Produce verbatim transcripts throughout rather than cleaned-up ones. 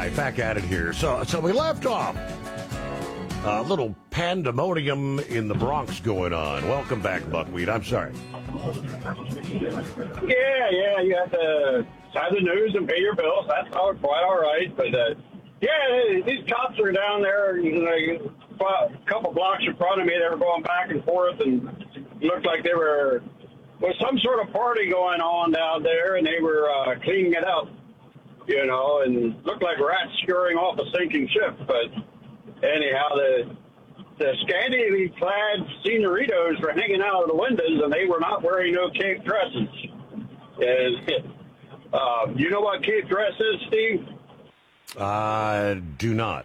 right, back at it here. So, so we left off. A little pandemonium in the Bronx going on. Welcome back, Buckwheat. I'm sorry. Yeah, yeah, you have to have the news and pay your bills. That's all quite all right. But, uh, yeah, these cops are down there, you know, a couple blocks in front of me. They were going back and forth, and it looked like they were, was some sort of party going on down there, and they were uh, cleaning it up, you know, and looked like rats scurrying off a sinking ship. But anyhow, the the scantily clad senoritos were hanging out of the windows, and they were not wearing no cape dresses. And, uh, you know what cape dress is, Steve? I uh, do not.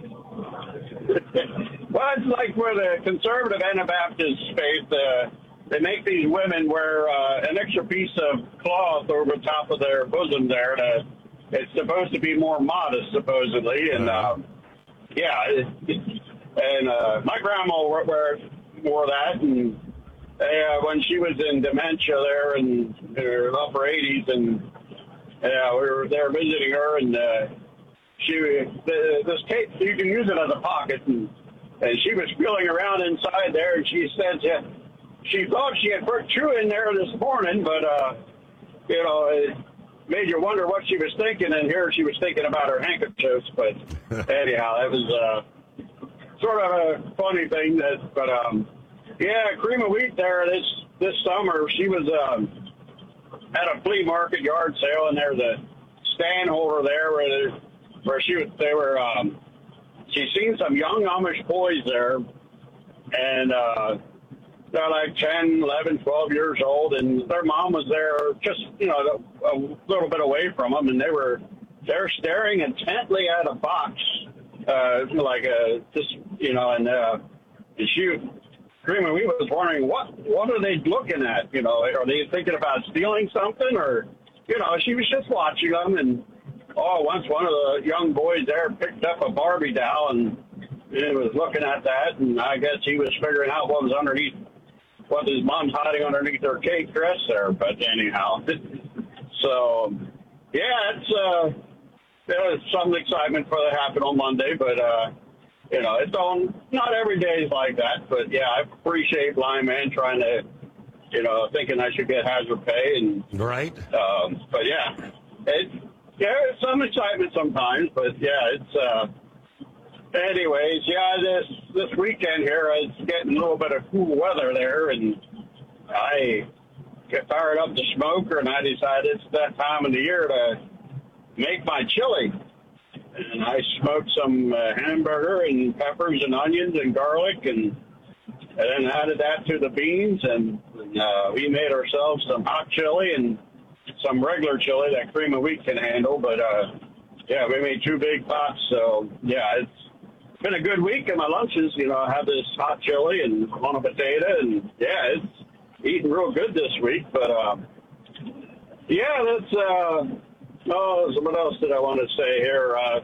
Well, it's like where the conservative Anabaptist faith, uh, they make these women wear uh, an extra piece of cloth over the top of their bosom there. To, it's supposed to be more modest, supposedly, and uh, yeah. It, it, And uh, my grandma wore, wore, wore that, and uh, when she was in dementia there in her upper eighties, and yeah, we were there visiting her, and uh, she the, this tape, you can use it as a pocket, and, and she was feeling around inside there, and she said yeah, she thought she had put two in there this morning, but uh, you know, it made you wonder what she was thinking, and here she was thinking about her handkerchiefs, but anyhow, that was... Uh, Sort of a funny thing that, but um, yeah, Cream of Wheat there this this summer. She was um, at a flea market yard sale, and there's a stand holder there where they, where she was. They were. Um, she seen some young Amish boys there, and uh, they're like ten, eleven, twelve years old, and their mom was there, just you know, a, a little bit away from them, and they were they're staring intently at a box. Uh, like a just you know, and uh, she, Cream and we was wondering what what are they looking at? You know, are they thinking about stealing something, or you know, she was just watching them, and oh, once one of the young boys there picked up a Barbie doll and he was looking at that, and I guess he was figuring out what was underneath, what his mom's hiding underneath her cape dress there. But anyhow, so yeah, it's. Uh, There was some excitement for that happened on Monday, but, uh, you know, it's on, not every day is like that. But, yeah, I appreciate Blind Man trying to, you know, thinking I should get hazard pay. And Right. Um, but, yeah, it, yeah, it's some excitement sometimes. But, yeah, it's, uh, anyways, yeah, this, this weekend here, it's getting a little bit of cool weather there. And I get fired up the smoker, and I decided it's that time of the year to make my chili. And I smoked some uh, hamburger and peppers and onions and garlic, and, and then added that to the beans, and uh, we made ourselves some hot chili and some regular chili that Cream of Wheat can handle. But uh, yeah, we made two big pots. So yeah, it's been a good week in my lunches. You know, I have this hot chili and on a potato, and yeah, it's eating real good this week. But uh, yeah, that's uh, oh, so what else did I want to say here? Uh,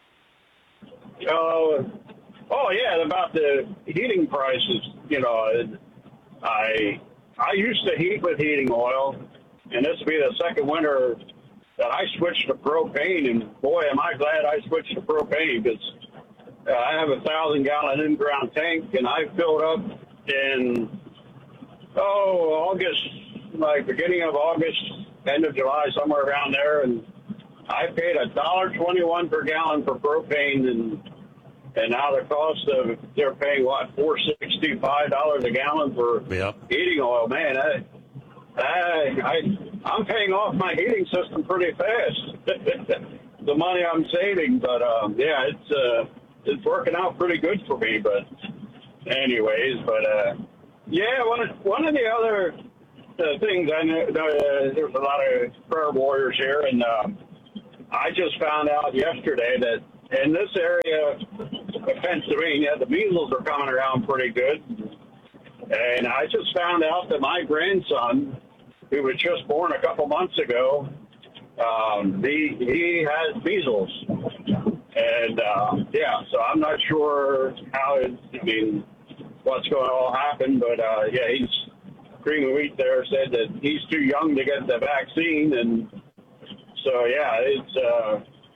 uh, oh yeah, about the heating prices. You know, I I used to heat with heating oil, and this will be the second winter that I switched to propane, and boy, am I glad I switched to propane, because uh, I have a thousand gallon in-ground tank, and I filled up in, oh, August, like beginning of August, end of July, somewhere around there, and I paid a dollar twenty-one per gallon for propane, and and now the cost of, they're paying, what, four sixty-five dollars a gallon for yep. heating oil. Man, I, I, I, I'm paying off my heating system pretty fast. The money I'm saving, but um, yeah, it's uh, it's working out pretty good for me. But anyways, but uh, yeah, one of, one of the other uh, things I know, uh, there's a lot of prayer warriors here, and um, I just found out yesterday that in this area of Pennsylvania, the measles are coming around pretty good. And I just found out that my grandson, who was just born a couple months ago, um, he, he has measles. And, uh, yeah, so I'm not sure how it, I mean, what's going to all happen. But, uh, yeah, he's, Cream of Wheat there said that he's too young to get the vaccine. And so, yeah, it's, uh,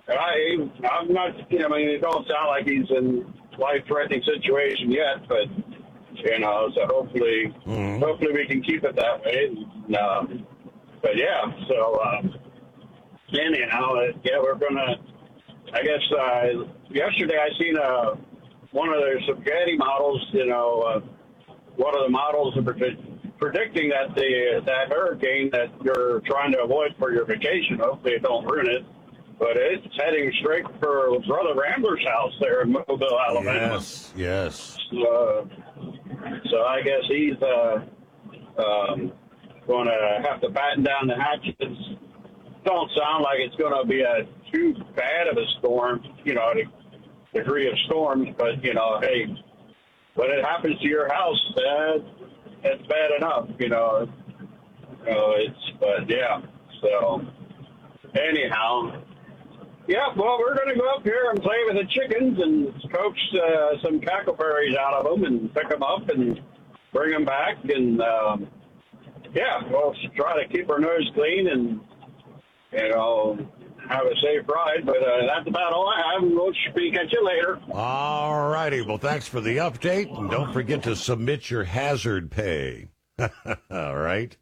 I, I'm not, you know, I mean, it don't sound like he's in life-threatening situation yet, but, you know, so hopefully, mm-hmm. hopefully we can keep it that way. And, uh, but yeah, so, um, anyhow, uh, yeah, we're going to, I guess, uh, yesterday I seen a, one of their spaghetti models, you know, uh, one of the models of predict, predicting that the, that hurricane that you're trying to avoid for your vacation, hopefully it don't ruin it. But it's heading straight for Brother Rambler's house there in Mobile, Alabama. Yes, yes. Uh, so I guess he's uh, um, going to have to batten down the hatches. Don't sound like it's going to be a too bad of a storm, you know, a degree of storms. But, you know, hey, when it happens to your house, that, that's bad enough, you know. Uh, it's, but, yeah, so anyhow. Yeah, well, we're going to go up here and play with the chickens and coax uh, some cackleberries out of them and pick them up and bring them back. And, um, yeah, we'll try to keep our nose clean and, you know, have a safe ride. But uh, that's about all I have. We'll speak at you later. All righty. Well, thanks for the update. And don't forget to submit your hazard pay. All right.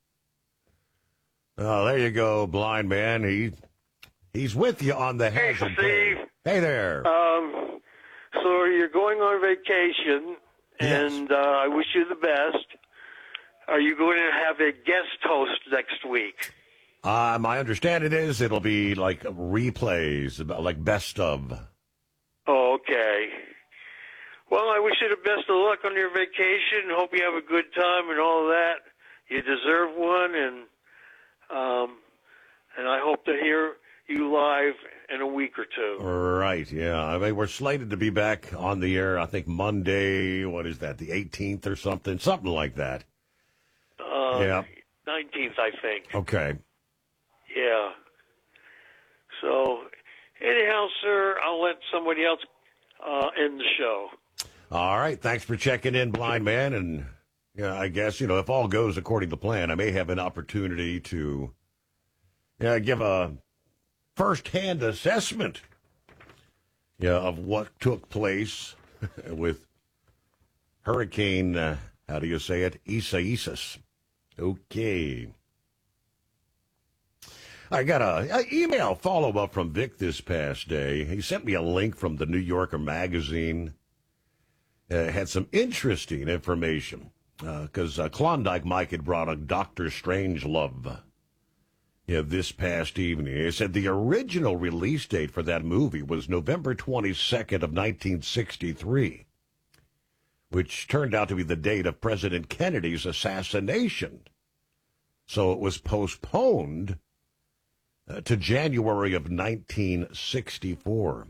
Oh, there you go, blind man. He... He's with you on the Hey, hazard Steve. pay. Hey there. Um, so you're going on vacation, and yes. uh, I wish you the best. Are you going to have a guest host next week? Uh, my understanding is it'll be like replays, like best of. Oh, okay. Well, I wish you the best of luck on your vacation. Hope you have a good time and all of that. You deserve one, and um, and I hope to hear you live in a week or two. Right, yeah. I mean, we're slated to be back on the air, I think, Monday, what is that, the eighteenth or something? Something like that. Uh, yeah. nineteenth, I think. Okay. Yeah. So, anyhow, sir, I'll let somebody else uh, end the show. All right. Thanks for checking in, blind man. And, yeah, I guess, you know, if all goes according to plan, I may have an opportunity to yeah, give a first-hand assessment yeah, of what took place with Hurricane, uh, how do you say it, Isaias. Okay. I got a, a email follow-up from Vic this past day. He sent me a link from the New Yorker magazine. Uh, had some interesting information because uh, uh, Klondike Mike had brought a Doctor Strangelove Yeah, this past evening. It said the original release date for that movie was November twenty-second of nineteen sixty-three, which turned out to be the date of President Kennedy's assassination. So it was postponed uh, to January of nineteen sixty-four.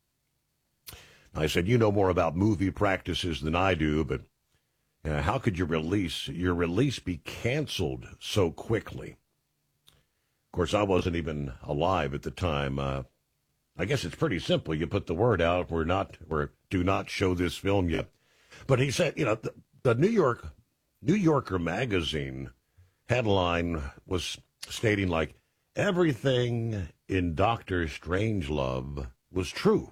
I said, you know more about movie practices than I do, but uh, how could your release, your release be canceled so quickly? Of course, I wasn't even alive at the time. Uh, I guess it's pretty simple. You put the word out, we're not, we're do not show this film yet. But he said, you know, the, the New York, New Yorker magazine headline was stating like, everything in Doctor Strangelove was true.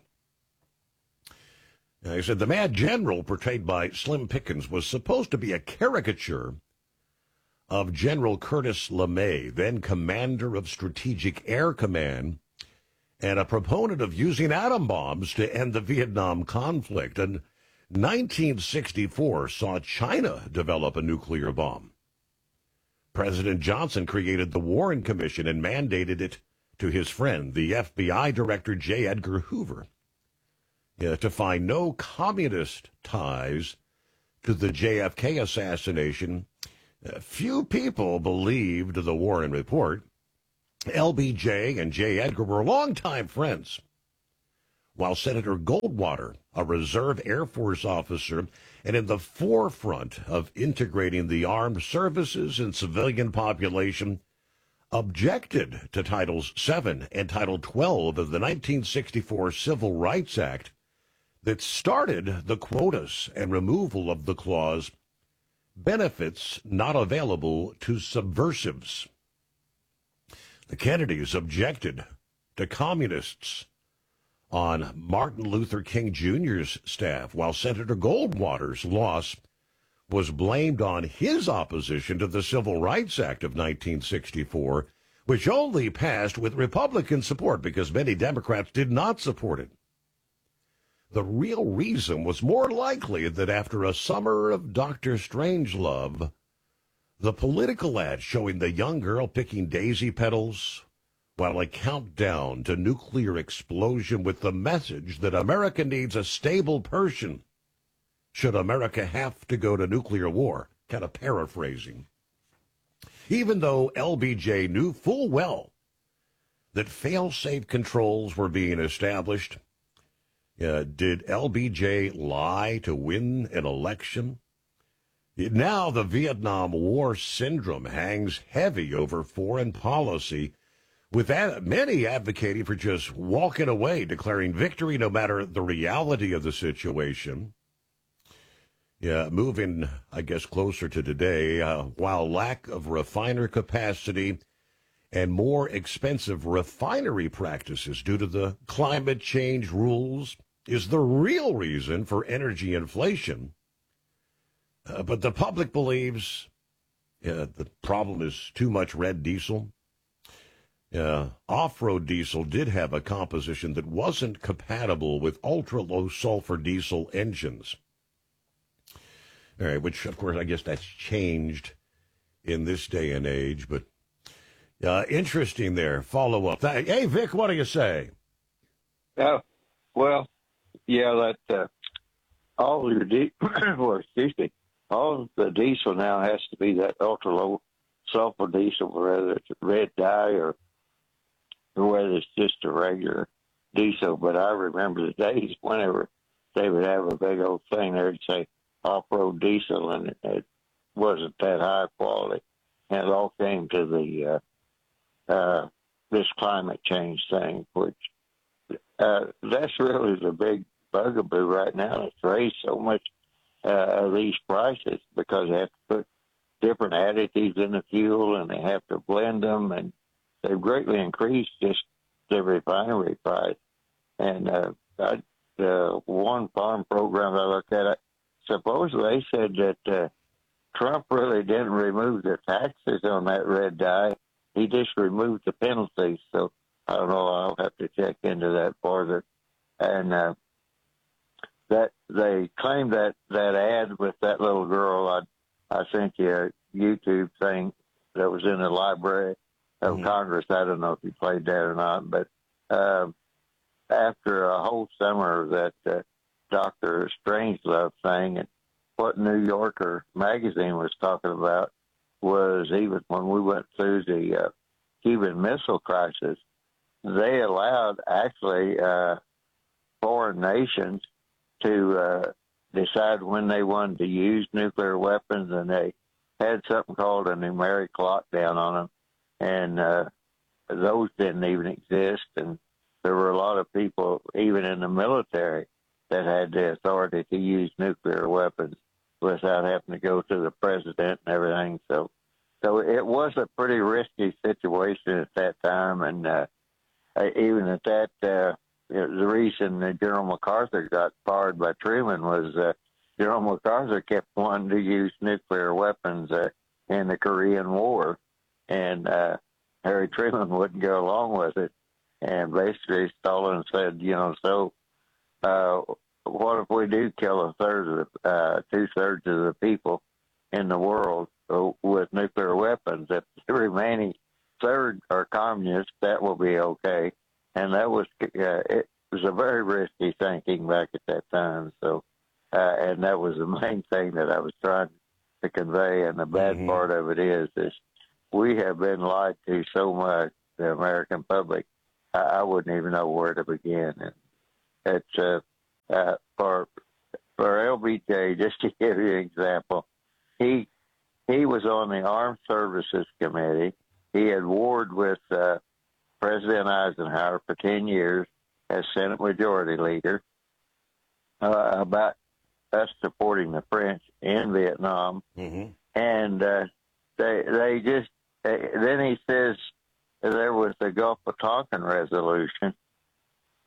He said the Mad General portrayed by Slim Pickens was supposed to be a caricature of General Curtis LeMay, then commander of Strategic Air Command, and a proponent of using atom bombs to end the Vietnam conflict. And nineteen sixty-four saw China develop a nuclear bomb. President Johnson created the Warren Commission and mandated it to his friend, the F B I Director J. Edgar Hoover, yeah, to find no communist ties to the J F K assassination. Uh, few people believed the Warren report. L B J and J. Edgar were longtime friends, while Senator Goldwater, a reserve Air Force officer and in the forefront of integrating the armed services and civilian population, objected to Titles seven and Title twelve of the nineteen sixty-four Civil Rights Act that started the quotas and removal of the clause, benefits not available to subversives. The Kennedys objected to communists on Martin Luther King Junior's staff, while Senator Goldwater's loss was blamed on his opposition to the Civil Rights Act of nineteen sixty-four, which only passed with Republican support because many Democrats did not support it. The real reason was more likely that after a summer of Doctor Strangelove, the political ad showing the young girl picking daisy petals while a countdown to nuclear explosion with the message that America needs a stable Persian should America have to go to nuclear war, kind of paraphrasing. Even though L B J knew full well that fail-safe controls were being established, uh, did L B J lie to win an election? Now the Vietnam War syndrome hangs heavy over foreign policy, with many advocating for just walking away, declaring victory no matter the reality of the situation. Yeah, moving, I guess, closer to today, uh, while lack of refiner capacity and more expensive refinery practices due to the climate change rules is the real reason for energy inflation. Uh, but the public believes uh, the problem is too much red diesel. Uh, off-road diesel did have a composition that wasn't compatible with ultra-low sulfur diesel engines. All right, which, of course, I guess that's changed in this day and age, but uh, interesting there. Follow up. Hey, Vic, what do you say? Uh, well, yeah, that uh, all your di- well, excuse me, all the diesel now has to be that ultra low sulfur diesel, whether it's a red dye or, or whether it's just a regular diesel. But I remember the days whenever they would have a big old thing there and say off-road diesel, and it, it wasn't that high quality. And it all came to the uh, uh, this climate change thing, which uh, that's really the big bugaboo right now. It's raised so much uh, of these prices because they have to put different additives in the fuel, and they have to blend them, and they've greatly increased just the refinery price. And uh, I, the one farm program I looked at, supposedly they said that uh, Trump really didn't remove the taxes on that red dye. He just removed the penalties. So I don't know. I'll have to check into that further. And uh, that they claimed that that ad with that little girl. I I sent you a YouTube thing that was in the Library of mm-hmm. Congress. I don't know if you played that or not, but uh, after a whole summer of that uh, Doctor Strangelove thing, and what New Yorker magazine was talking about was even when we went through the uh, Cuban Missile Crisis, they allowed actually uh, foreign nations to uh, decide when they wanted to use nuclear weapons, and they had something called a numeric lockdown on them, and uh, those didn't even exist. And there were a lot of people, even in the military, that had the authority to use nuclear weapons without having to go to the president and everything. So, so it was a pretty risky situation at that time, and uh, even at that, uh, the reason that General MacArthur got fired by Truman was uh, General MacArthur kept wanting to use nuclear weapons uh, in the Korean War, and uh, Harry Truman wouldn't go along with it. And basically, Stalin said, you know, so uh, what if we do kill a third of the, uh, two thirds of the people in the world with nuclear weapons? If the remaining third are communists, that will be okay. And that was uh, it was a very risky thinking back at that time. So, uh, and that was the main thing that I was trying to convey. And the bad mm-hmm. part of it is, is we have been lied to so much, the American public. I, I wouldn't even know where to begin. And it's uh, uh, for for L B J. Just to give you an example, he he was on the Armed Services Committee. He had warred with uh, President Eisenhower for ten years as Senate Majority Leader uh, about us supporting the French in Vietnam. Mm-hmm. And uh, they they just, they, then he says there was the Gulf of Tonkin resolution.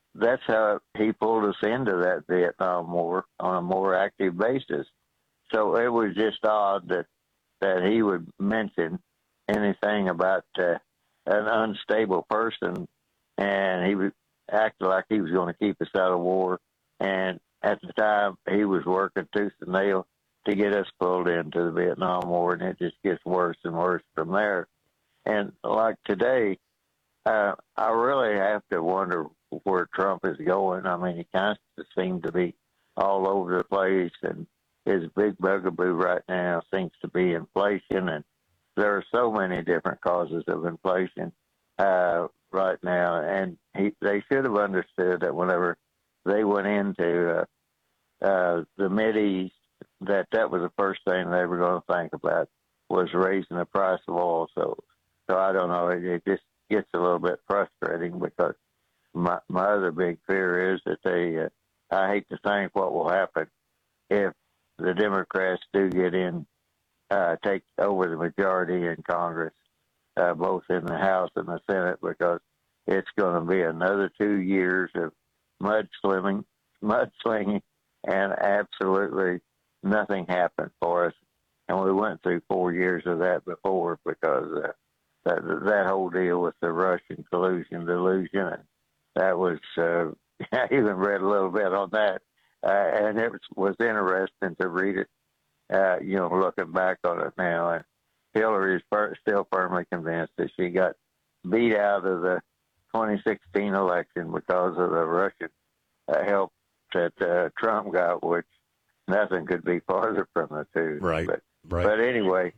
that's how he pulled us into that Vietnam War on a more active basis. So it was just odd that that he would mention anything about uh, an unstable person, and he would act like he was going to keep us out of war. And at the time, he was working tooth and nail to get us pulled into the Vietnam War, and it just gets worse and worse from there. And like today, uh, I really have to wonder where Trump is going. I mean, he kind of seems to be all over the place, and his big bugaboo right now seems to be inflation, and there are so many different causes of inflation uh, right now, and he, they should have understood that whenever they went into uh, uh, the Mideast, that that was the first thing they were going to think about was raising the price of oil. So, so I don't know. It, it just gets a little bit frustrating because my my other big fear is that they. Uh, I hate to think what will happen if the Democrats do get in, uh, take over the majority in Congress, uh, both in the House and the Senate, because it's going to be another two years of mudslinging, mudslinging, and absolutely nothing happened for us. And we went through four years of that before because uh, that that whole deal with the Russian collusion delusion, and that was uh, I even read a little bit on that, uh, and it was, was interesting to read it. Uh, you know, looking back on it now, and Hillary is fir- still firmly convinced that she got beat out of the twenty sixteen election because of the Russian uh, help that uh, Trump got, which nothing could be farther from the truth. Right. But, right. but anyway,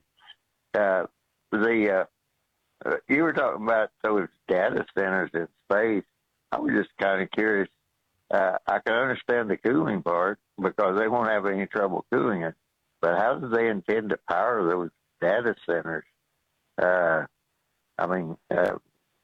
uh, the uh, you were talking about those data centers in space. I was just kind of curious. Uh, I can understand the cooling part because they won't have any trouble cooling it. But how do they intend to power those data centers? Uh, I mean, uh,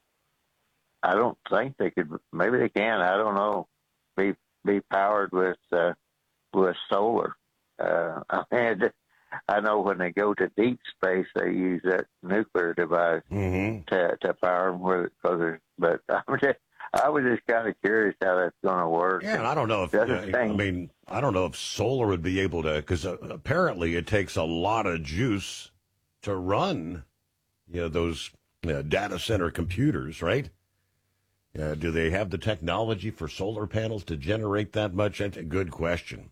I don't think they could. Maybe they can. I don't know. Be be powered with uh, with solar. Uh, I mean, I know when they go to deep space, they use that nuclear device mm-hmm. to to power them with it. Because but I'm just, I was just kind of curious how that's going to work. Yeah, and I don't know if, uh, I mean, I don't know if solar would be able to, because uh, apparently it takes a lot of juice to run, you know, those uh, data center computers, right? Uh, do they have the technology for solar panels to generate that much? That's a good question.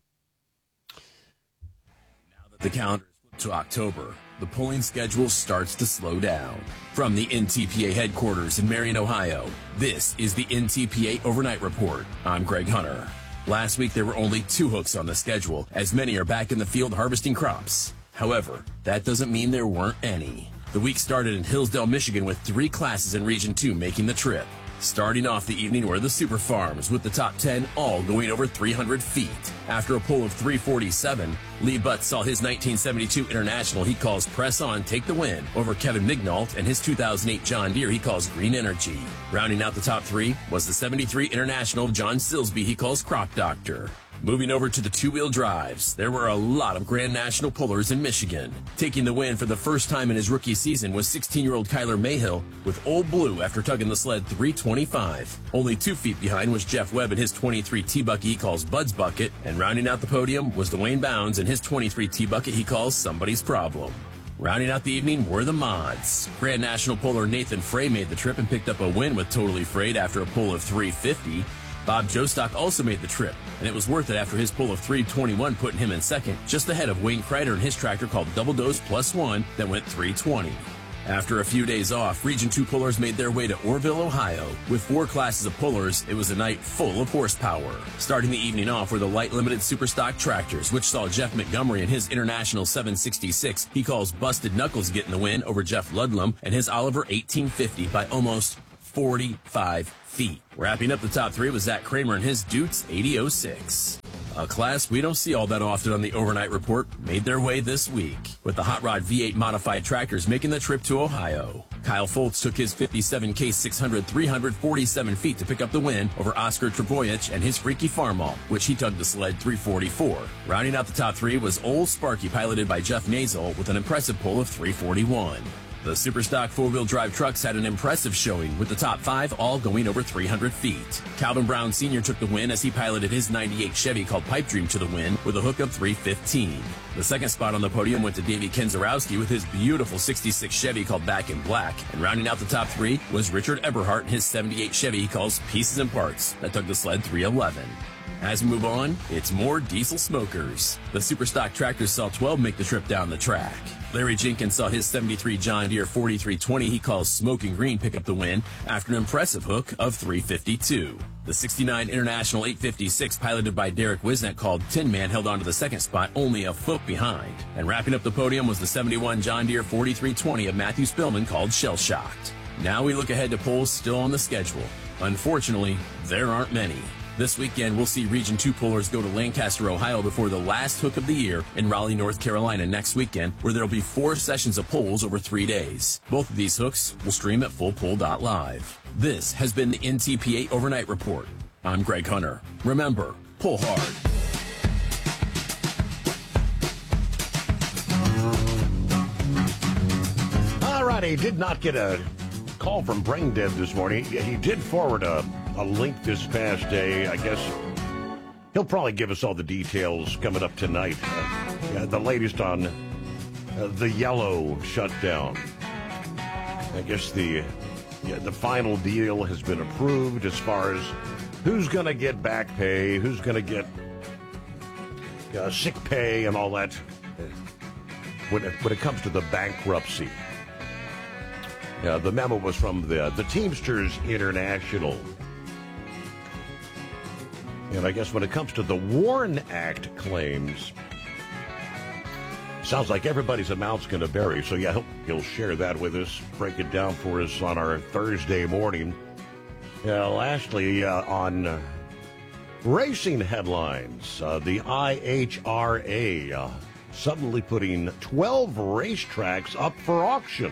Now that the calendar is flipped to October, the polling schedule starts to slow down. From the N T P A headquarters in Marion, Ohio, this is the N T P A Overnight Report. I'm Greg Hunter. Last week, there were only two hooks on the schedule, as many are back in the field harvesting crops. However, that doesn't mean there weren't any. The week started in Hillsdale, Michigan, with three classes in Region two making the trip. Starting off the evening were the Super Farms, with the top ten all going over three hundred feet. After a pull of three forty-seven, Lee Butts saw his nineteen seventy-two International he calls Press On take the win over Kevin Mignault and his two thousand eight John Deere he calls Green Energy. Rounding out the top three was the seventy-three International of John Silsby he calls Crop Doctor. Moving over to the two-wheel drives, there were a lot of Grand National pullers in Michigan. Taking the win for the first time in his rookie season was sixteen-year-old Kyler Mayhill with Old Blue after tugging the sled three twenty-five. Only two feet behind was Jeff Webb and his twenty-three T-Bucket he calls Bud's Bucket, and rounding out the podium was Dwayne Bounds and his twenty-three T-Bucket he calls Somebody's Problem. Rounding out the evening were the mods. Grand National puller Nathan Frey made the trip and picked up a win with Totally Frayed after a pull of three fifty. Bob Jostock also made the trip, and it was worth it after his pull of three twenty-one putting him in second, just ahead of Wayne Kreider and his tractor called Double Dose Plus One that went three twenty. After a few days off, Region two pullers made their way to Orrville, Ohio. With four classes of pullers, it was a night full of horsepower. Starting the evening off were the light limited superstock tractors, which saw Jeff Montgomery and his International seven sixty-six he calls Busted Knuckles getting the win over Jeff Ludlum and his Oliver eighteen fifty by almost forty-five feet. Wrapping up the top three was Zach Kramer and his Dukes eighty oh six. A class we don't see all that often on the Overnight Report made their way this week, with the Hot Rod V eight modified tractors making the trip to Ohio. Kyle Foltz took his fifty-seven K six hundred three forty-seven feet to pick up the win over Oscar Treboyich and his Freaky Farmall, which he tugged the sled three forty-four. Rounding out the top three was Old Sparky, piloted by Jeff Nazel, with an impressive pull of three forty-one. The Superstock four-wheel drive trucks had an impressive showing, with the top five all going over three hundred feet. Calvin Brown Senior took the win as he piloted his ninety-eight Chevy called Pipe Dream to the win with a hook of three fifteen. The second spot on the podium went to Davey Kenzarowski with his beautiful sixty-six Chevy called Back in Black. And rounding out the top three was Richard Eberhardt and his seventy-eight Chevy he calls Pieces and Parts that took the sled three eleven. As we move on, it's more diesel smokers. The Superstock tractors saw twelve make the trip down the track. Larry Jenkins saw his seventy-three John Deere forty-three twenty he calls Smoking Green pick up the win after an impressive hook of three fifty-two. The sixty-nine International eight fifty-six piloted by Derek Wisnet called Tin Man held on to the second spot only a foot behind. And wrapping up the podium was the seventy-one John Deere forty-three twenty of Matthew Spillman called Shell Shocked. Now we look ahead to polls still on the schedule. Unfortunately, there aren't many. This weekend, we'll see Region two pullers go to Lancaster, Ohio before the last hook of the year in Raleigh, North Carolina next weekend, where there'll be four sessions of polls over three days. Both of these hooks will stream at full poll dot live. This has been the N T P A Overnight Report. I'm Greg Hunter. Remember, pull hard. All right, he did not get a call from Brain Dead this morning. He did forward a A link this past day. I guess he'll probably give us all the details coming up tonight. Uh, yeah, the latest on uh, the Yellow shutdown. I guess the yeah, the final deal has been approved as far as who's going to get back pay, who's going to get uh, sick pay, and all that when it, when it comes to the bankruptcy. Yeah, the memo was from the the Teamsters International. And I guess when it comes to the WARN Act claims, sounds like everybody's amount's going to vary. So, yeah, he'll, he'll share that with us, break it down for us on our Thursday morning. Uh, lastly, uh, on uh, racing headlines, uh, the I H R A uh, suddenly putting twelve racetracks up for auction.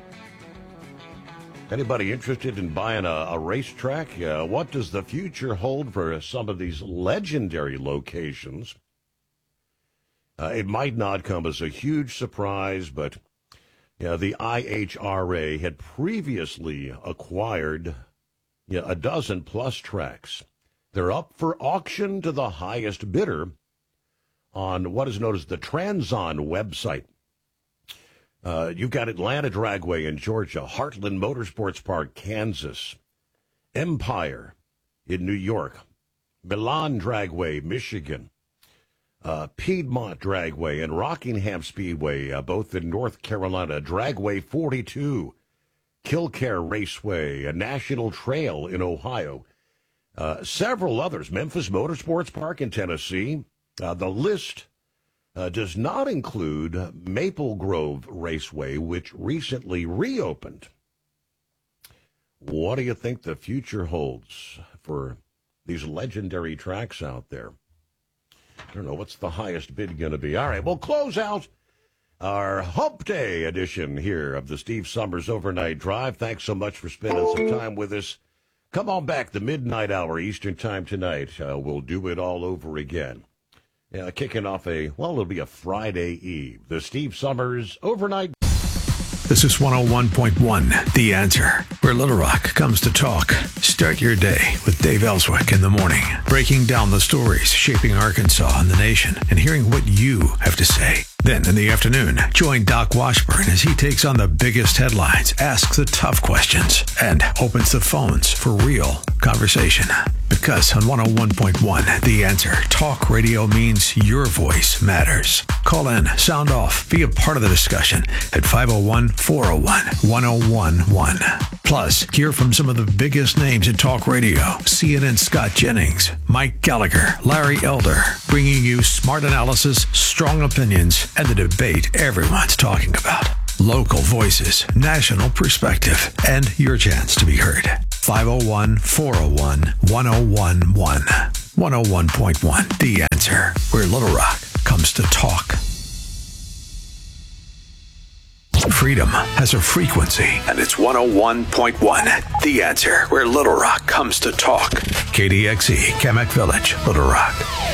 Anybody interested in buying a, a racetrack? Uh, what does the future hold for some of these legendary locations? Uh, it might not come as a huge surprise, but yeah, the I H R A had previously acquired yeah, a dozen plus tracks. They're up for auction to the highest bidder on what is known as the Transon website. Uh, you've got Atlanta Dragway in Georgia, Heartland Motorsports Park, Kansas, Empire in New York, Milan Dragway, Michigan, uh, Piedmont Dragway and Rockingham Speedway, uh, both in North Carolina, Dragway forty-two, Killcare Raceway, a National Trail in Ohio, uh, several others, Memphis Motorsports Park in Tennessee. Uh, the list Uh, does not include Maple Grove Raceway, which recently reopened. What do you think the future holds for these legendary tracks out there? I don't know. What's the highest bid going to be? All right, we'll close out our Hump Day edition here of the Steve Summers Overnight Drive. Thanks so much for spending some time with us. Come on back, the midnight hour Eastern time tonight. Uh, we'll do it all over again. Yeah, kicking off a, well, it'll be a Friday Eve. The Steve Summers Overnight. This is one oh one point one, The Answer, where Little Rock comes to talk. Start your day with Dave Ellswick in the morning, breaking down the stories shaping Arkansas and the nation and hearing what you have to say. Then in the afternoon, join Doc Washburn as he takes on the biggest headlines, asks the tough questions, and opens the phones for real conversation. Because on one oh one point one, The Answer, talk radio means your voice matters. Call in, sound off, be a part of the discussion at five oh one, four oh one, one oh one one. Plus, hear from some of the biggest names in talk radio. C N N's Scott Jennings, Mike Gallagher, Larry Elder, bringing you smart analysis, strong opinions, and the debate everyone's talking about. Local voices, national perspective, and your chance to be heard. five oh one, four oh one, one oh one one. one oh one point one, The Answer, where Little Rock comes to talk. Freedom has a frequency, and it's one oh one point one, The Answer, where Little Rock comes to talk. K D X E, Kamek Village, Little Rock.